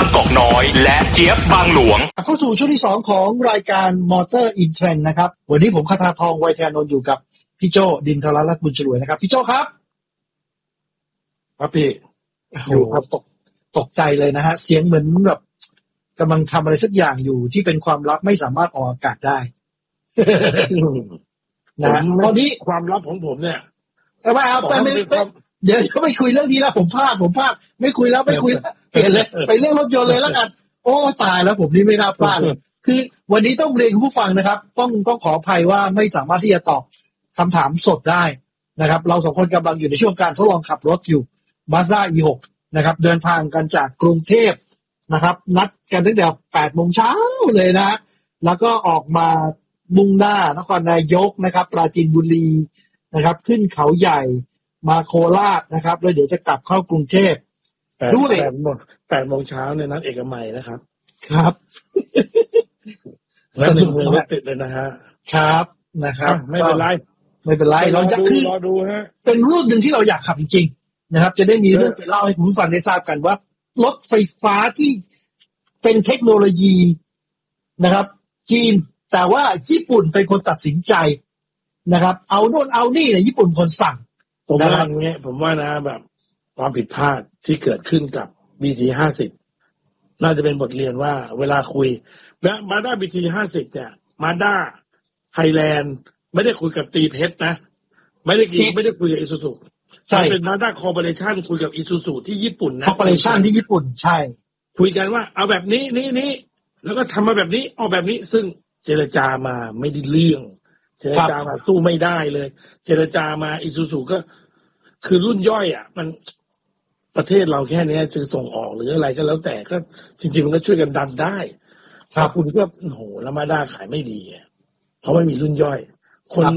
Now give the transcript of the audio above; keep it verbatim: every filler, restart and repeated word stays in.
างกอกน้อยและเจี๊ยบบางหลวงเข้าสู่ช่วงที่สองของรายการ Motor in Trend นะครับวันนี้ผมคทาทองไวแทนนท์อยู่กับพี่โจดินทรรัตน์บุญฉลวยนะครับพี่โจครับครับพี่อยู่ครับตกตกใจเลยนะฮะเสียงเหมือนแบบกำลังทำอะไรสักอย่างอยู่ที่เป็นความลับไม่สามารถออกอากาศได้ นะตอนนี้ความลับของผมเนี่ยแต่ว่าเอาไปไม่เดี๋ยวเขาไม่คุยเรื่องนี้แล้วผมพลาดผมพลาดไม่คุยแล้วไม่คุยแล้วเห็นเลยไปเรื่องรถยนต์เลยแล้วกันโอ้ตายแล้วผมนี่ไม่น่าพลาดเลยคือวันนี้ต้องเรียนคุณผู้ฟังนะครับต้องต้องขออภัยว่าไม่สามารถที่จะตอบคำถามสดได้นะครับเราสองคนกำลังอยู่ในช่วงการทดลองขับรถอยู่ Mazda อี หก นะครับเดินทางกันจากกรุงเทพนะครับนัดกันตั้งแต่แปดโมงเช้าเลยนะแล้วก็ออกมามุ่งหน้านครนายกนะครับปราจีนบุรีนะครับขึ้นเขาใหญ่มาโคราชนะครับแล้วเดี๋ยวจะกลับเข้ากรุงเทพด้วยแปดโมงแปดโมงเช้าเนี่ยนัดเอกมัยนะครับครับแล้วหนึ่งเมืองรถติดเลยนะฮะครับนะครับไม่เป็นไรไม่เป็นไรเราจะคือรอดูฮะเป็นรุ่นหนึ่งที่เราอยากขับจริงๆนะครับจะได้มีเรื่องไปเล่าให้คุณผู้ฟังได้ทราบกันว่ารถไฟฟ้าที่เป็นเทคโนโลยีนะครับจีนแต่ว่าญี่ปุ่นเป็นคนตัดสินใจนะครับเอาโน่นเอานี่เนี่ยญี่ปุ่นคนสั่งผมว่าอย่างเงี้ยผมว่านะแบบความผิดพลาดที่เกิดขึ้นกับ บี ที ห้าสิบ น่าจะเป็นบทเรียนว่าเวลาคุยและ Mazda บี ที ห้าสิบ เนี่ย Mazda Thailand ไม่ได้คุยกับตีเพชรนะไม่ได้คุยไม่ได้คุยกับ Isuzu ใช่เป็น Mazda Corporation คุยกับ Isuzu ที่ญี่ปุ่นนะ Corporation ที่ญี่ปุ่นใช่คุยกันว่าเอาแบบนี้นี้นี้แล้วก็ทำมาแบบนี้เอาแบบนี้ซึ่งเจรจามาไม่ได้เรื่องเจรจามาสู้ไม่ได้เลยเจรจามา Isuzu ก็คือรุ่นย่อยอ่ะมันประเทศเราแค่นี้จะส่งออกหรืออะไรก็แล้วแต่ก็จริงๆมันก็ช่วยกันดันได้ถ้าคุณก็โอ้โหแล้วมาด้าขายไม่ดีเพราะไม่มีรุ่นย่อยคน